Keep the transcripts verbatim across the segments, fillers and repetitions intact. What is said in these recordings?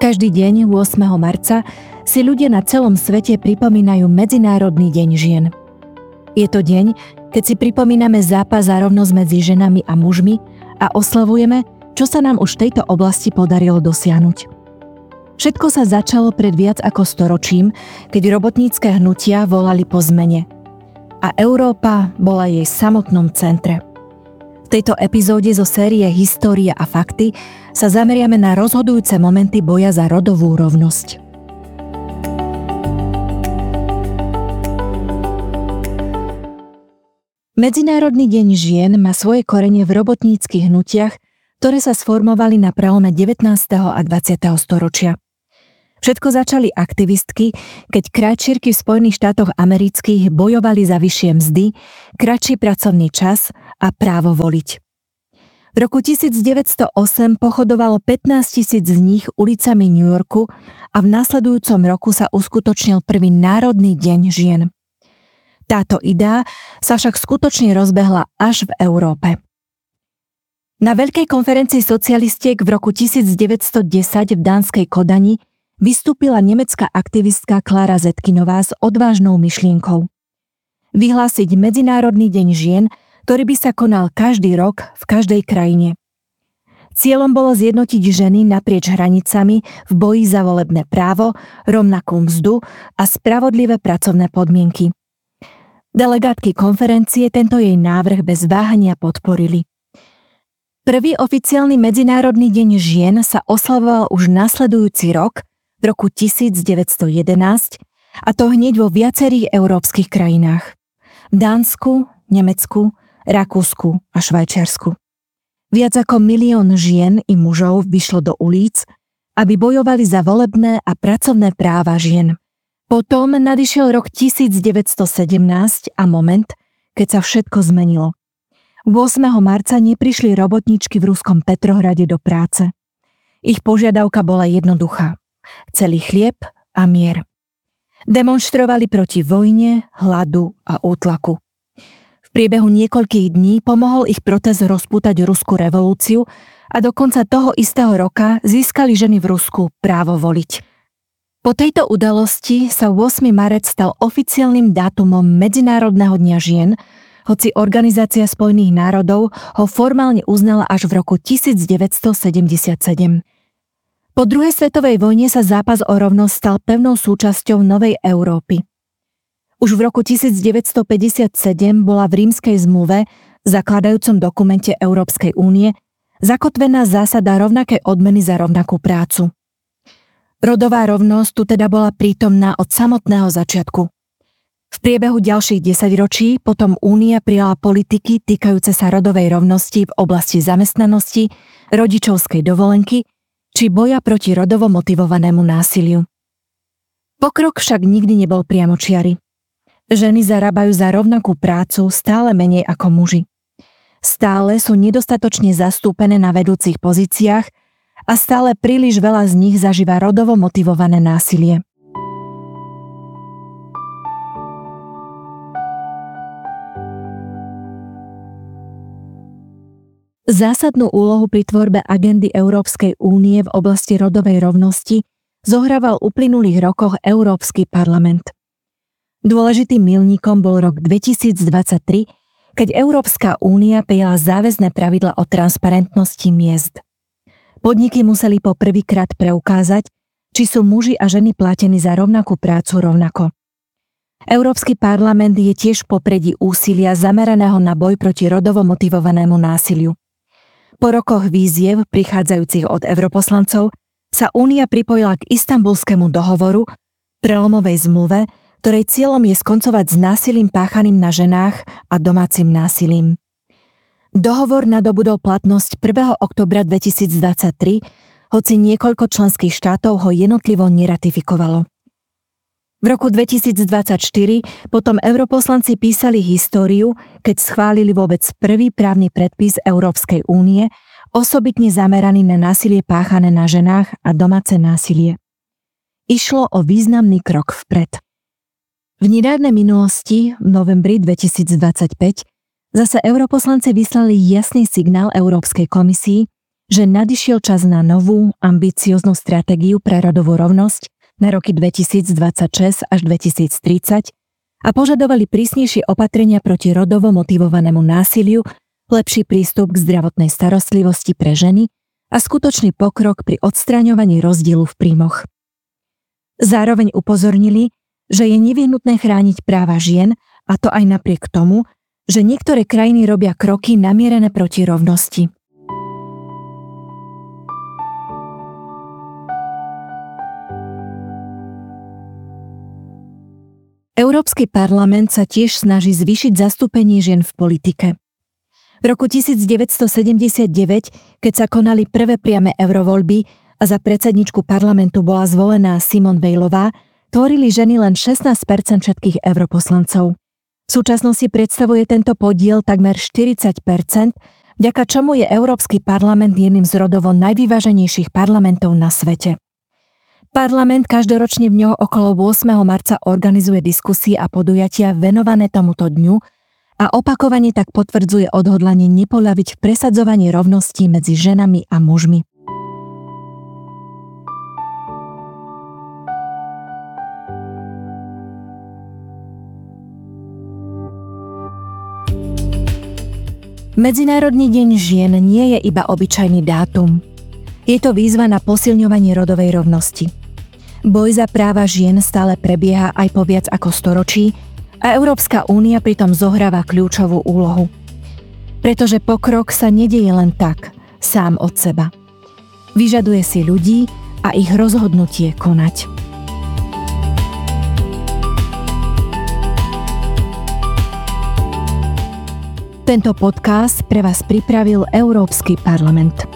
Každý deň ôsmeho marca si ľudia na celom svete pripomínajú Medzinárodný deň žien. Je to deň, keď si pripomíname zápas za rovnosť medzi ženami a mužmi a oslavujeme, čo sa nám už v tejto oblasti podarilo dosiahnuť. Všetko sa začalo pred viac ako storočím, keď robotnícke hnutia volali po zmene. A Európa bola jej samotnom centre. V tejto epizóde zo série História a fakty sa zameriame na rozhodujúce momenty boja za rodovú rovnosť. Medzinárodný deň žien má svoje korene v robotníckych hnutiach, ktoré sa sformovali na prelome devätnásteho a dvadsiateho storočia. Všetko začali aktivistky, keď krajčírky v Spojených štátoch amerických bojovali za vyššie mzdy, kratší pracovný čas a právo voliť. V roku devätnásťstoosem pochodovalo pätnásť tisíc z nich ulicami New Yorku a v nasledujúcom roku sa uskutočnil prvý Národný deň žien. Táto idea sa však skutočne rozbehla až v Európe. Na Veľkej konferencii socialistiek v roku devätnásťstodesať v dánskej Kodani vystúpila nemecká aktivistka Klára Zetkinová s odvážnou myšlienkou. Vyhlásiť Medzinárodný deň žien, ktorý by sa konal každý rok v každej krajine. Cieľom bolo zjednotiť ženy naprieč hranicami v boji za volebné právo, rovnakú mzdu a spravodlivé pracovné podmienky. Delegátky konferencie tento jej návrh bez váhania podporili. Prvý oficiálny Medzinárodný deň žien sa oslavoval už nasledujúci rok, v roku devätnásťstojedenásť, a to hneď vo viacerých európskych krajinách. V Dánsku, Nemecku, Rakúsku a Švajčiarsku. Viac ako milión žien i mužov vyšlo do ulic, aby bojovali za volebné a pracovné práva žien. Potom nadišiel rok devätnásťstosedemnásť a moment, keď sa všetko zmenilo. ôsmeho marca neprišli robotníčky v ruskom Petrohrade do práce. Ich požiadavka bola jednoduchá. Chceli chlieb a mier. Demonštrovali proti vojne, hladu a útlaku. V priebehu niekoľkých dní pomohol ich protest rozpútať ruskú revolúciu a do konca toho istého roka získali ženy v Rusku právo voliť. Po tejto udalosti sa ôsmeho marca stal oficiálnym dátumom Medzinárodného dňa žien, hoci Organizácia spojených národov ho formálne uznala až v roku devätnásťstosedemdesiatsedem. Po druhej svetovej vojne sa zápas o rovnosť stal pevnou súčasťou novej Európy. Už v roku devätnásťstopäťdesiatsedem bola v Rímskej zmluve, zakladajúcom dokumente Európskej únie, zakotvená zásada rovnakej odmeny za rovnakú prácu. Rodová rovnosť tu teda bola prítomná od samotného začiatku. V priebehu ďalších desaťročí potom Únia prijala politiky týkajúce sa rodovej rovnosti v oblasti zamestnanosti, rodičovskej dovolenky či boja proti rodovo motivovanému násiliu. Pokrok však nikdy nebol priamočiary. Ženy zarábajú za rovnakú prácu stále menej ako muži. Stále sú nedostatočne zastúpené na vedúcich pozíciách a stále príliš veľa z nich zažíva rodovo motivované násilie. Zásadnú úlohu pri tvorbe agendy Európskej únie v oblasti rodovej rovnosti zohrával v uplynulých rokoch Európsky parlament. Dôležitým milníkom bol rok dvetisícdvadsaťtri, keď Európska únia prijala záväzné pravidla o transparentnosti miest. Podniky museli po prvýkrát preukázať, či sú muži a ženy platení za rovnakú prácu rovnako. Európsky parlament je tiež v popredí úsilia zameraného na boj proti rodovo motivovanému násiliu. Po rokoch výziev prichádzajúcich od europoslancov sa Únia pripojila k Istanbulskému dohovoru, prelomovej zmluve, ktorej cieľom je skoncovať s násilím páchaným na ženách a domácim násilím. Dohovor nadobudol platnosť prvého októbra dvetisícdvadsaťtri, hoci niekoľko členských štátov ho jednotlivo neratifikovalo. V roku dvetisícdvadsaťštyri potom europoslanci písali históriu, keď schválili vôbec prvý právny predpis Európskej únie, osobitne zameraný na násilie páchané na ženách a domáce násilie. Išlo o významný krok vpred. V nedávnej minulosti, v novembri dvetisícdvadsaťpäť, zase europoslanci vyslali jasný signál Európskej komisii, že nadišiel čas na novú, ambicióznu stratégiu pre rodovú rovnosť na roky dvetisícdvadsaťšesť až dvetisíctridsať a požadovali prísnejšie opatrenia proti rodovo motivovanému násiliu, lepší prístup k zdravotnej starostlivosti pre ženy a skutočný pokrok pri odstraňovaní rozdielu v príjmoch. Zároveň upozornili, že je nevyhnutné chrániť práva žien, a to aj napriek tomu, že niektoré krajiny robia kroky namierené proti rovnosti. Európsky parlament sa tiež snaží zvýšiť zastúpenie žien v politike. V roku devätnásťsedemdesiatdeväť, keď sa konali prvé priame eurovoľby a za predsedničku parlamentu bola zvolená Simone Weilová, tvorili ženy len šestnásť percent všetkých europoslancov. V súčasnosti predstavuje tento podiel takmer štyridsať percent, vďaka čomu je Európsky parlament jedným z rodovo najvyváženejších parlamentov na svete. Parlament každoročne v ňoho okolo ôsmeho marca organizuje diskusie a podujatia venované tomuto dňu a opakovane tak potvrdzuje odhodlanie nepoľaviť v presadzovaní rovnosti medzi ženami a mužmi. Medzinárodný deň žien nie je iba obyčajný dátum. Je to výzva na posilňovanie rodovej rovnosti. Boj za práva žien stále prebieha aj po viac ako storočí a Európska únia pritom zohráva kľúčovú úlohu. Pretože pokrok sa nedeje len tak, sám od seba. Vyžaduje si ľudí a ich rozhodnutie konať. Tento podcast pre vás pripravil Európsky parlament.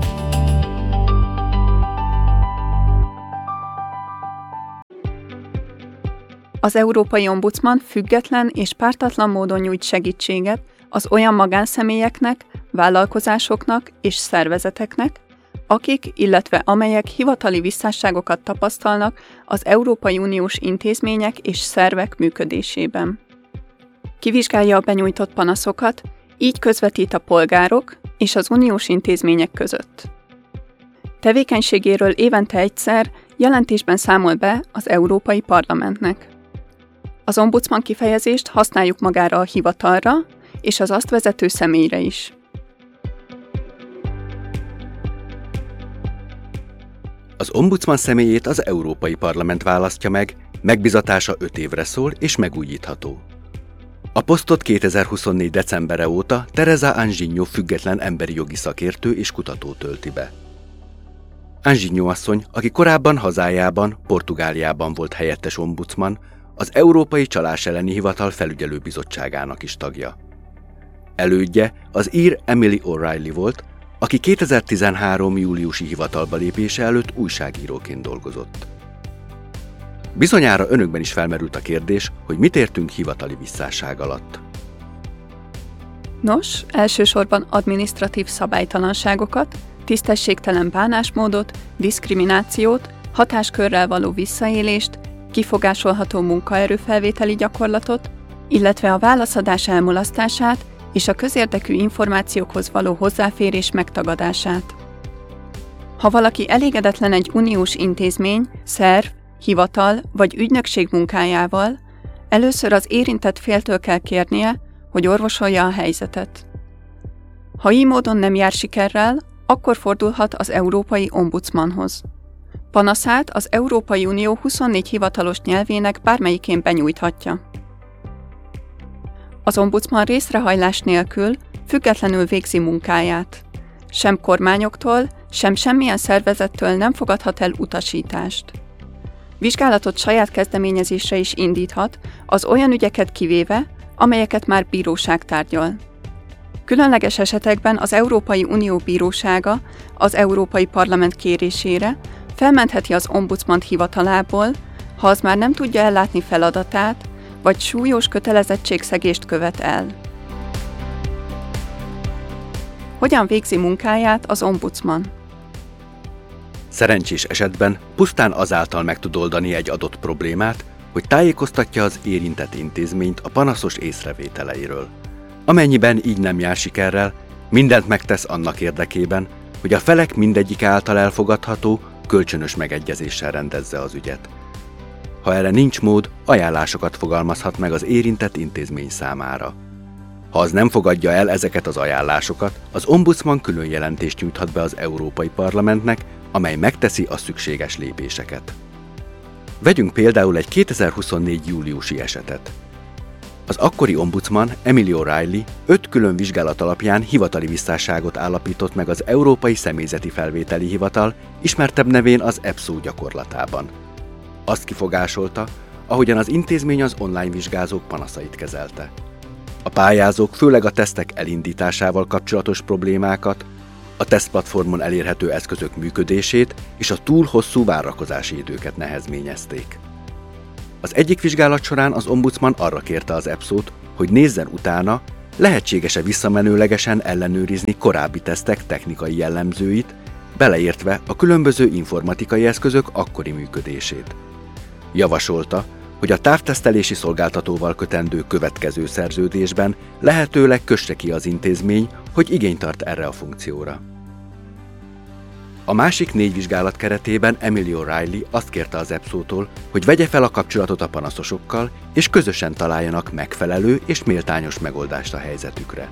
Az Európai Ombudsman független és pártatlan módon nyújt segítséget az olyan magánszemélyeknek, vállalkozásoknak és szervezeteknek, akik, illetve amelyek hivatali visszásságokat tapasztalnak az Európai Uniós intézmények és szervek működésében. Kivizsgálja a benyújtott panaszokat, így közvetít a polgárok és az uniós intézmények között. Tevékenységéről évente egyszer jelentésben számol be az Európai Parlamentnek. Az ombudsman kifejezést használjuk magára a hivatalra és az azt vezető személyre is. Az ombudsman személyét az Európai Parlament választja meg, megbizatása öt évre szól és megújítható. A posztot kétezer-huszonnégy decembere óta Teresa Anjinho független emberi jogi szakértő és kutató tölti be. Anjinho asszony, aki korábban hazájában, Portugáliában volt helyettes ombudsman, az Európai Csalás elleni Hivatal felügyelőbizottságának is tagja. Elődje az ír Emily O'Reilly volt, aki kétezer-tizenhárom júliusi hivatalba lépése előtt újságíróként dolgozott. Bizonyára önökben is felmerült a kérdés, hogy mit értünk hivatali visszásság alatt. Nos, elsősorban adminisztratív szabálytalanságokat, tisztességtelen bánásmódot, diszkriminációt, hatáskörrel való visszaélést, kifogásolható munkaerőfelvételi gyakorlatot, illetve a válaszadás elmulasztását és a közérdekű információkhoz való hozzáférés megtagadását. Ha valaki elégedetlen egy uniós intézmény, szerv, hivatal vagy ügynökség munkájával, először az érintett féltől kell kérnie, hogy orvosolja a helyzetet. Ha így módon nem jár sikerrel, akkor fordulhat az Európai Ombudsmanhoz. Panaszát az Európai Unió huszonnégy hivatalos nyelvének bármelyikén benyújthatja. Az ombudsman részrehajlás nélkül függetlenül végzi munkáját. Sem kormányoktól, sem semmilyen szervezettől nem fogadhat el utasítást. Vizsgálatot saját kezdeményezésre is indíthat, az olyan ügyeket kivéve, amelyeket már bíróság tárgyal. Különleges esetekben az Európai Unió Bírósága az Európai Parlament kérésére felmentheti az ombudsmant hivatalából, ha az már nem tudja ellátni feladatát, vagy súlyos kötelezettségszegést követ el. Hogyan végzi munkáját az ombudsman? Szerencsés esetben pusztán azáltal meg tud oldani egy adott problémát, hogy tájékoztatja az érintett intézményt a panaszos észrevételeiről. Amennyiben így nem jár sikerrel, mindent megtesz annak érdekében, hogy a felek mindegyik által elfogadható, kölcsönös megegyezéssel rendezze az ügyet. Ha erre nincs mód, ajánlásokat fogalmazhat meg az érintett intézmény számára. Ha az nem fogadja el ezeket az ajánlásokat, az ombudsman külön jelentést nyújthat be az Európai Parlamentnek, amely megteszi a szükséges lépéseket. Vegyünk például egy kétezer-huszonnégy júliusi esetet. Az akkori ombudsman, Emily O'Reilly öt külön vizsgálat alapján hivatali visszásságot állapított meg az Európai Személyzeti Felvételi Hivatal, ismertebb nevén az E P S O gyakorlatában. Azt kifogásolta, ahogyan az intézmény az online vizsgázók panaszait kezelte. A pályázók főleg a tesztek elindításával kapcsolatos problémákat, a tesztplatformon elérhető eszközök működését és a túl hosszú várakozási időket nehezményezték. Az egyik vizsgálat során az ombudsman arra kérte az E P S O-t, hogy nézzen utána, lehetséges-e visszamenőlegesen ellenőrizni korábbi tesztek technikai jellemzőit, beleértve a különböző informatikai eszközök akkori működését. Javasolta, hogy a távtesztelési szolgáltatóval kötendő következő szerződésben lehetőleg kösse ki az intézmény, hogy igényt tart erre a funkcióra. A másik négy vizsgálat keretében Emily O'Reilly azt kérte az E P S O-tól, hogy vegye fel a kapcsolatot a panaszosokkal, és közösen találjanak megfelelő és méltányos megoldást a helyzetükre.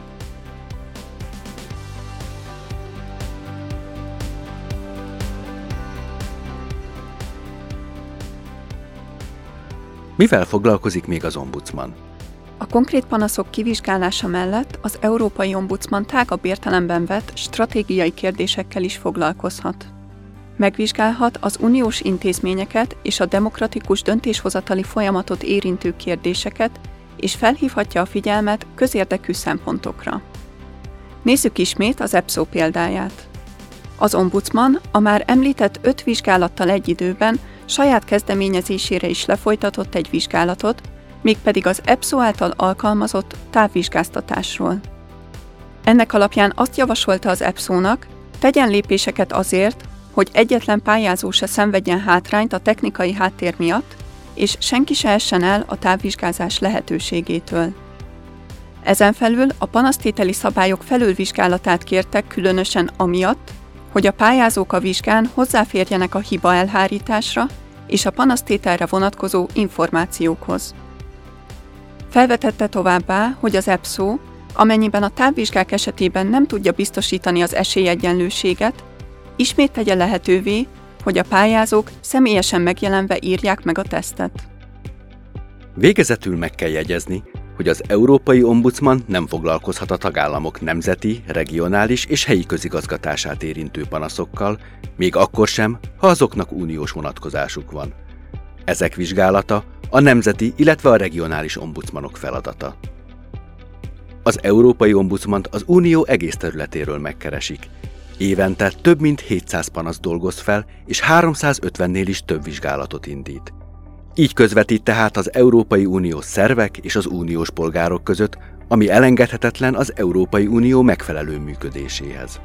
Mivel foglalkozik még az ombudsman? A konkrét panaszok kivizsgálása mellett az Európai Ombudsman tágabb értelemben vett stratégiai kérdésekkel is foglalkozhat. Megvizsgálhat az uniós intézményeket és a demokratikus döntéshozatali folyamatot érintő kérdéseket, és felhívhatja a figyelmet közérdekű szempontokra. Nézzük ismét az E P S O példáját. Az ombudsman a már említett öt vizsgálattal egy időben saját kezdeményezésére is lefolytatott egy vizsgálatot, mégpedig az E P S O által alkalmazott távvizsgáztatásról. Ennek alapján azt javasolta az E P S O-nak, tegyen lépéseket azért, hogy egyetlen pályázó se szenvedjen hátrányt a technikai háttér miatt, és senki se essen el a távvizsgázás lehetőségétől. Ezen felül a panasztételi szabályok felülvizsgálatát kértek különösen amiatt, hogy a pályázók a vizsgán hozzáférjenek a hiba elhárításra és a panasztételre vonatkozó információkhoz. Felvetette továbbá, hogy az E P S O, amennyiben a távvizsgák esetében nem tudja biztosítani az esélyegyenlőséget, ismét tegye lehetővé, hogy a pályázók személyesen megjelenve írják meg a tesztet. Végezetül meg kell jegyezni, hogy az Európai Ombudsman nem foglalkozhat a tagállamok nemzeti, regionális és helyi közigazgatását érintő panaszokkal, még akkor sem, ha azoknak uniós vonatkozásuk van. Ezek vizsgálata a nemzeti, illetve a regionális ombudsmanok feladata. Az Európai Ombudsmant az Unió egész területéről megkeresik. Évente több mint hétszáz panasz dolgoz fel, és háromszázötvennél is több vizsgálatot indít. Így közvetít tehát az Európai Unió szervek és az uniós polgárok között, ami elengedhetetlen az Európai Unió megfelelő működéséhez.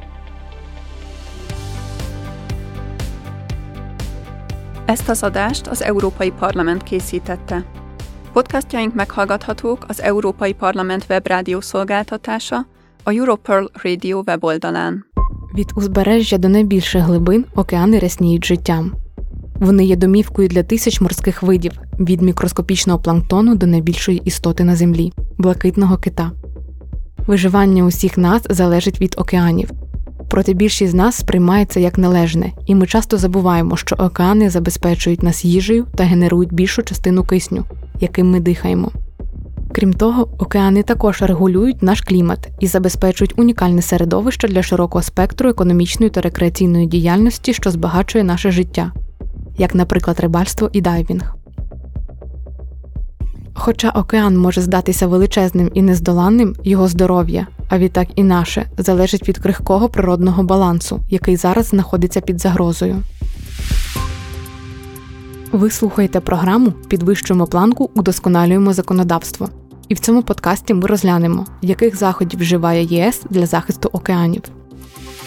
Ezt az adást az Európai Parlament készítette. Podcastjaink meghallgathatók az Európai Parlament webrádió szolgáltatása, a Europearl Radio weboldalán. Від узбережжя до найбільших глибин океани рясніють життям. Вони є домівкою для тисяч морських видів, від мікроскопічного планктону до найбільшої істоти на землі – блакитного кита. Виживання усіх нас залежить від океанів. Проте більшість з нас сприймає це як належне, і ми часто забуваємо, що океани забезпечують нас їжею та генерують більшу частину кисню, яким ми дихаємо. Крім того, океани також регулюють наш клімат і забезпечують унікальне середовище для широкого спектру економічної та рекреаційної діяльності, що збагачує наше життя, як, наприклад, рибальство і дайвінг. Хоча океан може здатися величезним і нездоланним, його здоров'я, а відтак і наше, залежить від крихкого природного балансу, який зараз знаходиться під загрозою. Ви слухаєте програму «Підвищуємо планку, удосконалюємо законодавство». І в цьому подкасті ми розглянемо, яких заходів вживає ЄС для захисту океанів.